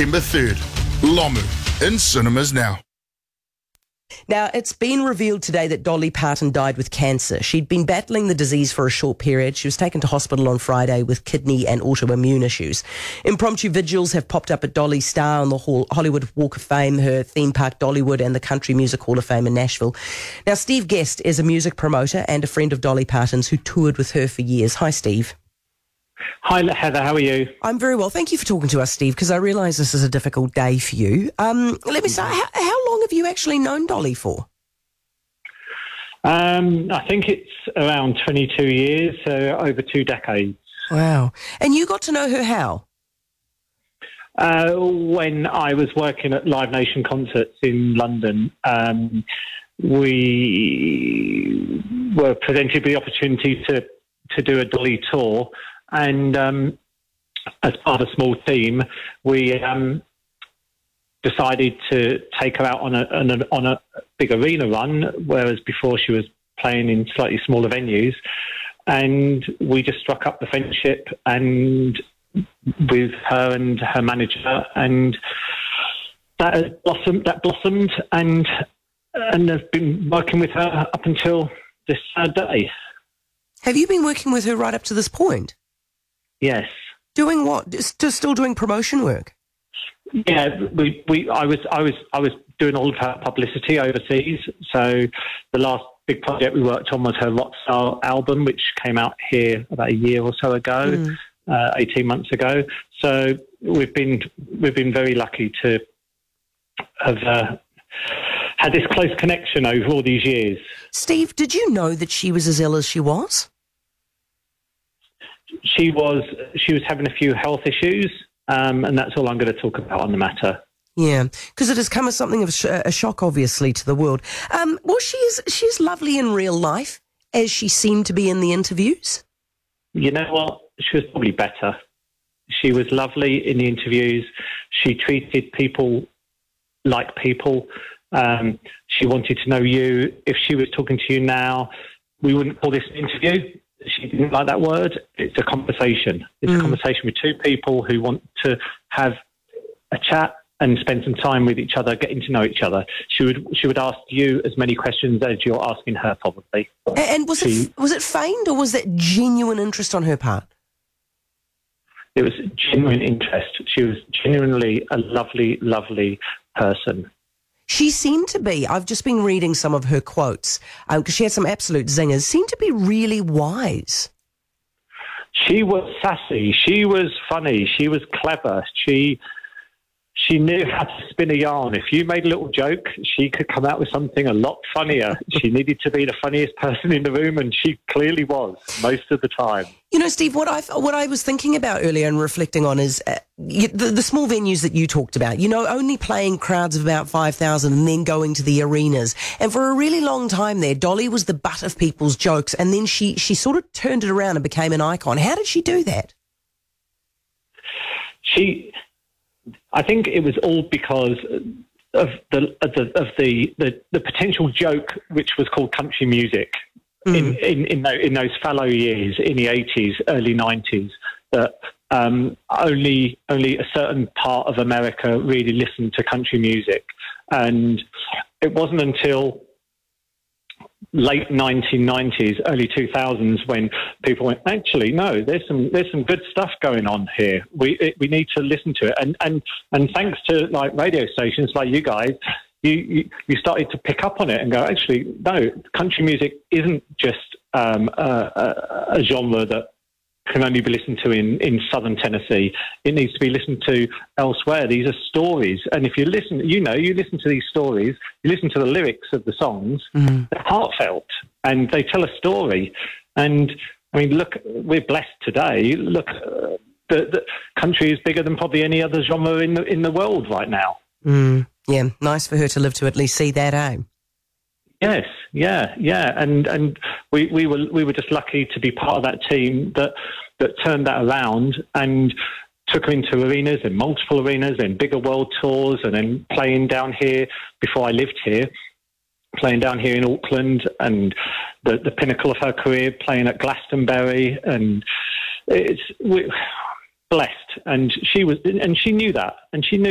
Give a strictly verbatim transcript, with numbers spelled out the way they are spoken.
September third. Lomu, in cinemas now. Now, it's been revealed today that Dolly Parton died with cancer. She'd been battling the disease for a short period. She was taken to hospital on Friday with kidney and autoimmune issues. Impromptu vigils have popped up at Dolly's Star on the Hollywood Walk of Fame, her theme park Dollywood, and the Country Music Hall of Fame in Nashville. Now, Steve Guest is a music promoter and a friend of Dolly Parton's who toured with her for years. Hi, Steve. Hi, Heather. How are you? I'm very well. Thank you for talking to us, Steve, because I realise this is a difficult day for you. Um, let me start. How, how long have you actually known Dolly for? Um, I think it's around twenty-two years, so over two decades. Wow. And you got to know her how? Uh, when I was working at Live Nation concerts in London, um, we were presented with the opportunity to, to do a Dolly tour. And um, as part of a small team, we um, decided to take her out on a, on a on a big arena run, whereas before she was playing in slightly smaller venues. And we just struck up the friendship and with her and her manager, and that has blossomed. That blossomed, and and I've been working with her up until this sad day. Have you been working with her right up to this point? Yes. Doing what? Just still doing promotion work? Yeah, we, we I was I was I was doing all of her publicity overseas. So the last big project we worked on was her Rockstar album, which came out here about a year or so ago, mm. uh, eighteen months ago. So we've been we've been very lucky to have uh, had this close connection over all these years. Steve, did you know that she was as ill as she was? She was she was having a few health issues, um, and that's all I'm going to talk about on the matter. Yeah, because it has come as something of a, sh- a shock, obviously, to the world. Um, well, she is she's lovely in real life, as she seemed to be in the interviews. You know what? She was probably better. She was lovely in the interviews. She treated people like people. Um, she wanted to know you. If she was talking to you now, we wouldn't call this an interview. She didn't like that word. It's a conversation. It's mm. a conversation with two people who want to have a chat and spend some time with each other, getting to know each other. She would she would ask you as many questions as you're asking her, probably. And, and was she, it was it feigned, or was that genuine interest on her part? It was genuine interest. She was genuinely a lovely, lovely person. She seemed to be, I've just been reading some of her quotes, because um, she had some absolute zingers, seemed to be really wise. She was sassy. She was funny. She was clever. She she knew how to spin a yarn. If you made a little joke, she could come out with something a lot funnier. She needed to be the funniest person in the room, and she clearly was most of the time. You know, Steve, what I what I was thinking about earlier and reflecting on is uh, you, the, the small venues that you talked about, you know, only playing crowds of about five thousand and then going to the arenas. And for a really long time there, Dolly was the butt of people's jokes, and then she, she sort of turned it around and became an icon. How did she do that? She... I think it was all because of the of the of the, the, the potential joke, which was called country music, mm. in in in those, in those fallow years in the eighties, early nineties. That um, only only a certain part of America really listened to country music, and it wasn't until late nineteen nineties, early two thousands, when people went, actually, no, there's some there's some good stuff going on here. We it, we need to listen to it, and and and thanks to like radio stations like you guys, you you, you started to pick up on it and go, actually, no, country music isn't just um, a, a, a genre that can only be listened to in, in southern Tennessee. It needs to be listened to elsewhere. These are stories. And if you listen, you know, you listen to these stories, you listen to the lyrics of the songs, mm. they're heartfelt and they tell a story. And I mean, look, we're blessed today. Look, uh, the, the country is bigger than probably any other genre in the, in the world right now. Mm. Yeah, nice for her to live to at least see that, eh? Yes, yeah, yeah, and and we, we were we were just lucky to be part of that team that that turned that around and took her into arenas, in multiple arenas, in bigger world tours, and then playing down here before I lived here, playing down here in Auckland, and the the pinnacle of her career, playing at Glastonbury, and it's we, blessed, and she was, and she knew that, and she knew.